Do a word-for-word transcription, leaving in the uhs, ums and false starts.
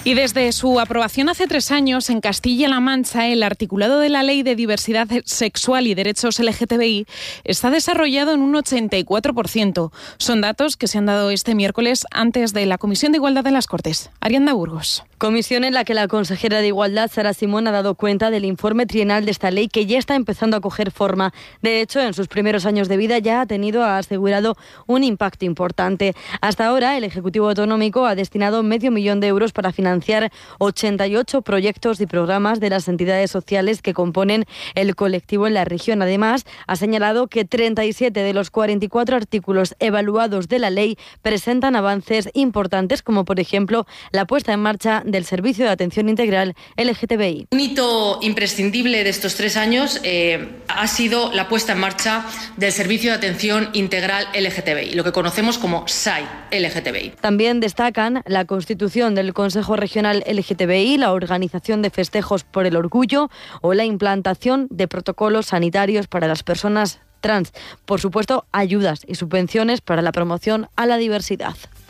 Y desde su aprobación hace tres años en Castilla-La Mancha, el articulado de la Ley de Diversidad Sexual y Derechos L G T B I está desarrollado en un ochenta y cuatro por ciento. Son datos que se han dado este miércoles antes de la Comisión de Igualdad de las Cortes. Ariadna Burgos. Comisión en la que la consejera de Igualdad, Sara Simón, ha dado cuenta del informe trienal de esta ley que ya está empezando a coger forma. De hecho, en sus primeros años de vida ya ha tenido, ha asegurado, un impacto importante. Hasta ahora, el Ejecutivo Autonómico ha destinado medio millón de euros para financiar ochenta y ocho proyectos y programas de las entidades sociales que componen el colectivo en la región. Además, ha señalado que treinta y siete de los cuarenta y cuatro artículos evaluados de la ley presentan avances importantes, como por ejemplo la puesta en marcha del Servicio de Atención Integral L G T B I. Un hito imprescindible de estos tres años eh, ha sido la puesta en marcha del Servicio de Atención Integral L G T B I, lo que conocemos como S A I L G T B I. También destacan la constitución del Consejo Regional L G T B I, la organización de festejos por el orgullo o la implantación de protocolos sanitarios para las personas trans. Por supuesto, ayudas y subvenciones para la promoción a la diversidad.